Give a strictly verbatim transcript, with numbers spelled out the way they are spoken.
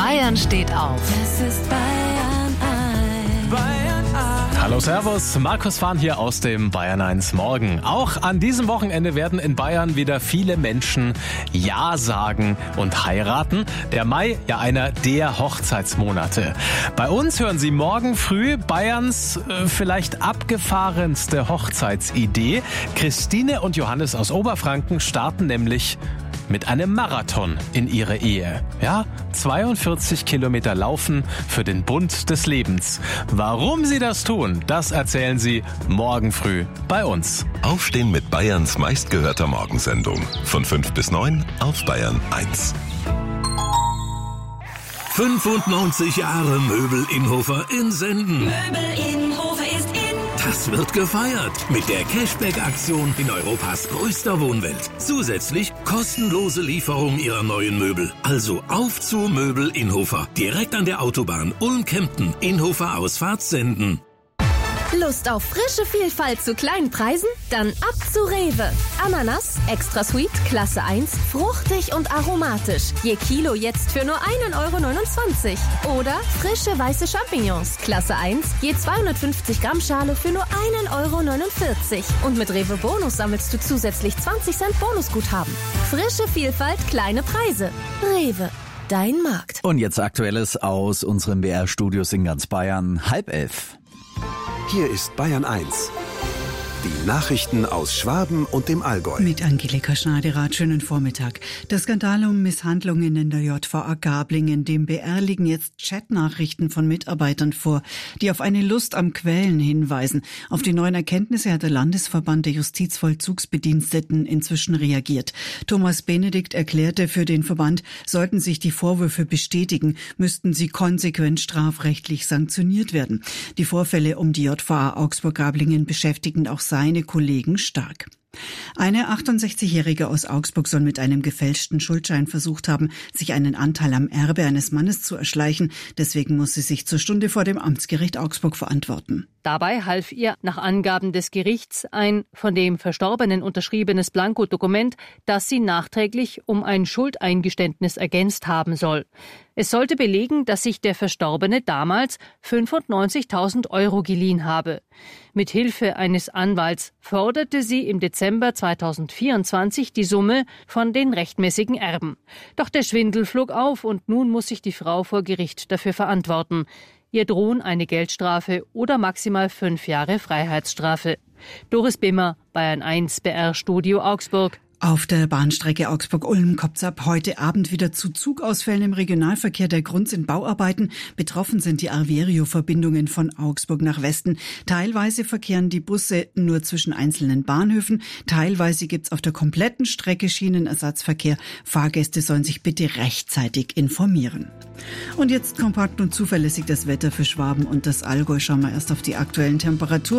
Bayern steht auf. Es ist Bayern eins. Bayern eins. Hallo Servus, Markus Fahn hier aus dem Bayern eins Morgen. Auch an diesem Wochenende werden in Bayern wieder viele Menschen Ja sagen und heiraten. Der Mai, ja einer der Hochzeitsmonate. Bei uns hören Sie morgen früh Bayerns äh, vielleicht abgefahrenste Hochzeitsidee. Christine und Johannes aus Oberfranken starten nämlich mit einem Marathon in ihre Ehe. Ja, zweiundvierzig Kilometer laufen für den Bund des Lebens. Warum sie das tun, das erzählen sie morgen früh bei uns. Aufstehen mit Bayerns meistgehörter Morgensendung. Von fünf bis neun auf Bayern eins. fünfundneunzig Jahre Möbel Inhofer in Senden. Möbel Inhofer ist in. Das wird gefeiert mit der Cashback-Aktion in Europas größter Wohnwelt. Zusätzlich kostenlose Lieferung Ihrer neuen Möbel. Also auf zu Möbel Inhofer. Direkt an der Autobahn Ulm-Kempten. Inhofer Ausfahrt Senden. Lust auf frische Vielfalt zu kleinen Preisen? Dann ab zu Rewe. Ananas, extra sweet, Klasse eins, fruchtig und aromatisch. Je Kilo jetzt für nur ein Euro neunundzwanzig. Oder frische weiße Champignons, Klasse eins, je zweihundertfünfzig Gramm Schale für nur ein Euro neunundvierzig. Und mit Rewe Bonus sammelst du zusätzlich zwanzig Cent Bonusguthaben. Frische Vielfalt, kleine Preise. Rewe. Dein Markt. Und jetzt Aktuelles aus unseren B R-Studios in ganz Bayern. Halb elf. Hier ist Bayern eins. Die Nachrichten aus Schwaben und dem Allgäu. Mit Angelika Schneiderrath, schönen Vormittag. Der Skandal um Misshandlungen in der J V A Gablingen. Dem B R liegen jetzt Chatnachrichten von Mitarbeitern vor, die auf eine Lust am Quälen hinweisen. Auf die neuen Erkenntnisse hat der Landesverband der Justizvollzugsbediensteten inzwischen reagiert. Thomas Benedikt erklärte, für den Verband sollten sich die Vorwürfe bestätigen, müssten sie konsequent strafrechtlich sanktioniert werden. Die Vorfälle um die J V A Augsburg-Gablingen beschäftigen auch seine Kollegen stark. Eine achtundsechzigjährige aus Augsburg soll mit einem gefälschten Schuldschein versucht haben, sich einen Anteil am Erbe eines Mannes zu erschleichen. Deswegen muss sie sich zur Stunde vor dem Amtsgericht Augsburg verantworten. Dabei half ihr nach Angaben des Gerichts ein von dem Verstorbenen unterschriebenes Blankodokument, das sie nachträglich um ein Schuldeingeständnis ergänzt haben soll. Es sollte belegen, dass sich der Verstorbene damals fünfundneunzigtausend Euro geliehen habe. Mit Hilfe eines Anwalts forderte sie im Dezember zweitausendvierundzwanzig die Summe von den rechtmäßigen Erben. Doch der Schwindel flog auf und nun muss sich die Frau vor Gericht dafür verantworten. Ihr drohen eine Geldstrafe oder maximal fünf Jahre Freiheitsstrafe. Doris Bimmer, Bayern eins, B R-Studio Augsburg. Auf der Bahnstrecke Augsburg-Ulm kommt es ab heute Abend wieder zu Zugausfällen im Regionalverkehr. Der Grund sind Bauarbeiten. Betroffen sind die Arverio-Verbindungen von Augsburg nach Westen. Teilweise verkehren die Busse nur zwischen einzelnen Bahnhöfen. Teilweise gibt's auf der kompletten Strecke Schienenersatzverkehr. Fahrgäste sollen sich bitte rechtzeitig informieren. Und jetzt kompakt und zuverlässig das Wetter für Schwaben und das Allgäu. Schauen wir erst auf die aktuellen Temperaturen.